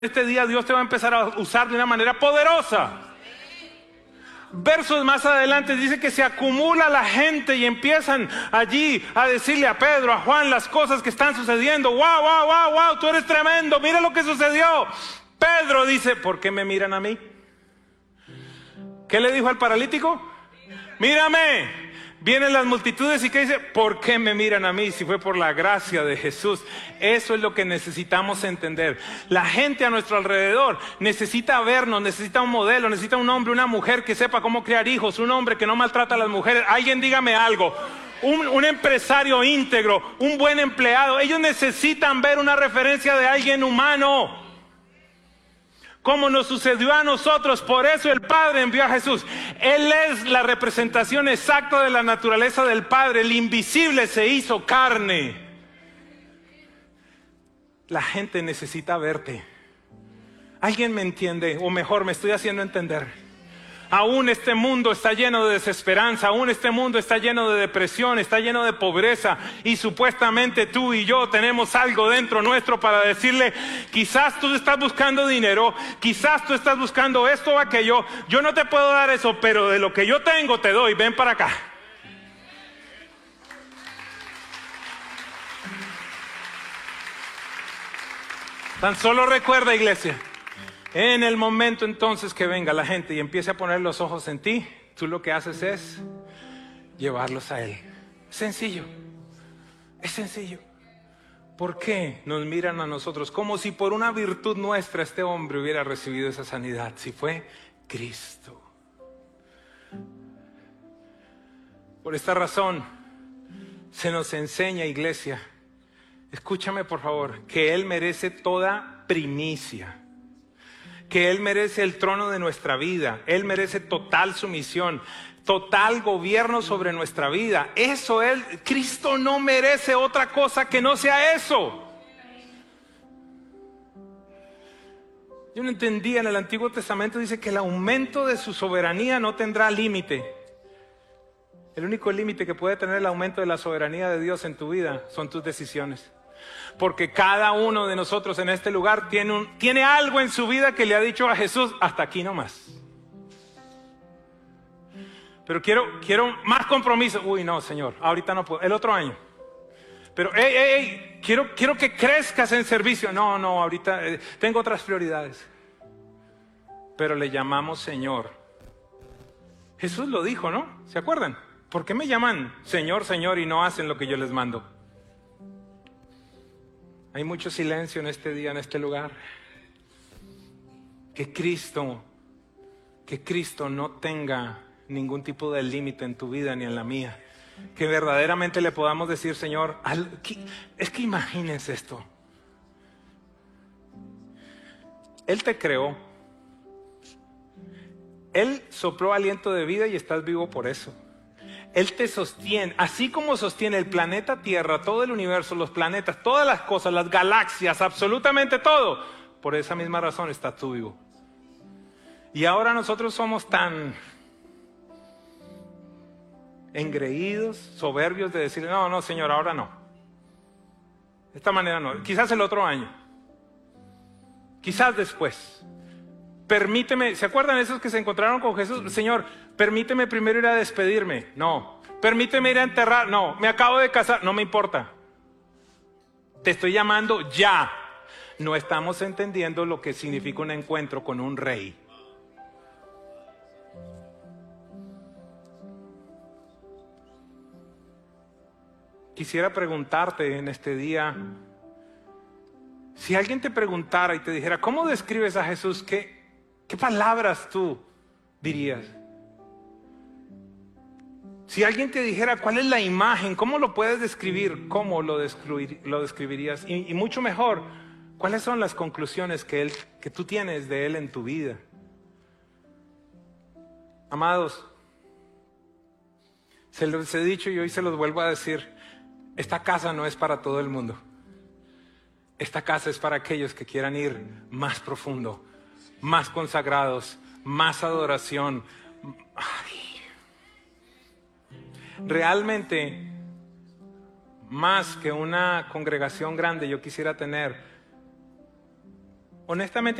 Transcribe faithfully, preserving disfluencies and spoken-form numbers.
Este día Dios te va a empezar a usar de una manera poderosa. Versos más adelante dice que se acumula la gente y empiezan allí a decirle a Pedro, a Juan, las cosas que están sucediendo. Wow, wow, wow, wow, tú eres tremendo, mira lo que sucedió. Pedro dice, ¿por qué me miran a mí? ¿Qué le dijo al paralítico? Mírame. Vienen las multitudes y ¿qué dice? ¿Por qué me miran a mí si fue por la gracia de Jesús? Eso es lo que necesitamos entender. La gente a nuestro alrededor necesita vernos, necesita un modelo, necesita un hombre, una mujer que sepa cómo criar hijos, un hombre que no maltrata a las mujeres. Alguien dígame algo. Un, un empresario íntegro, un buen empleado. Ellos necesitan ver una referencia de alguien humano, como nos sucedió a nosotros. Por eso el Padre envió a Jesús. Él es la representación exacta de la naturaleza del Padre. El invisible se hizo carne. La gente necesita verte. ¿Alguien me entiende? O mejor, me estoy haciendo entender. Aún este mundo está lleno de desesperanza, aún este mundo está lleno de depresión, está lleno de pobreza, y supuestamente tú y yo tenemos algo dentro nuestro para decirle, quizás tú estás buscando dinero, quizás tú estás buscando esto o aquello, yo no te puedo dar eso, pero de lo que yo tengo te doy, ven para acá. Tan solo recuerda, iglesia, en el momento entonces que venga la gente y empiece a poner los ojos en ti, tú lo que haces es llevarlos a Él. Sencillo, es sencillo. ¿Por qué nos miran a nosotros como si por una virtud nuestra este hombre hubiera recibido esa sanidad? Si fue Cristo. Por esta razón se nos enseña, iglesia, escúchame por favor, que Él merece toda primicia. Que Él merece el trono de nuestra vida. Él merece total sumisión, total gobierno sobre nuestra vida. Eso Él, Cristo no merece otra cosa que no sea eso. Yo no entendía, en el Antiguo Testamento dice que el aumento de su soberanía no tendrá límite. El único límite que puede tener el aumento de la soberanía de Dios en tu vida son tus decisiones. Porque cada uno de nosotros en este lugar tiene, un, tiene algo en su vida que le ha dicho a Jesús, hasta aquí nomás. Pero quiero, quiero más compromiso. Uy, no, Señor, ahorita no puedo, el otro año. Pero, hey, hey, hey, quiero, quiero que crezcas en servicio. No, no, ahorita eh, tengo otras prioridades. Pero le llamamos Señor. Jesús lo dijo, ¿no? ¿Se acuerdan? ¿Por qué me llaman Señor, Señor y no hacen lo que yo les mando? Hay mucho silencio en este día, en este lugar. Que Cristo, que Cristo no tenga ningún tipo de límite en tu vida ni en la mía. Que verdaderamente le podamos decir, Señor, al, es que imagínense esto. Él te creó. Él sopló aliento de vida y estás vivo por eso. Él te sostiene, así como sostiene el planeta Tierra, todo el universo, los planetas, todas las cosas, las galaxias, absolutamente todo. Por esa misma razón estás tú vivo. Y ahora nosotros somos tan engreídos, soberbios de decirle, no, no, Señor, ahora no. De esta manera no. Quizás el otro año. Quizás después. Permíteme, ¿se acuerdan esos que se encontraron con Jesús? Señor, permíteme primero ir a despedirme. No. Permíteme ir a enterrar. No. Me acabo de casar. No me importa. Te estoy llamando ya. No estamos entendiendo lo que significa un encuentro con un rey. Quisiera preguntarte en este día, si alguien te preguntara y te dijera, ¿cómo describes a Jesús? ¿Qué? ¿Qué palabras tú dirías? Si alguien te dijera cuál es la imagen, ¿cómo lo puedes describir? ¿Cómo lo, describir, lo describirías? Y, y mucho mejor, ¿cuáles son las conclusiones que, él, que tú tienes de Él en tu vida? Amados, se los he dicho y hoy se los vuelvo a decir, esta casa no es para todo el mundo. Esta casa es para aquellos que quieran ir más profundo, más consagrados, más adoración. Ay. Realmente, más que una congregación grande, yo quisiera tener honestamente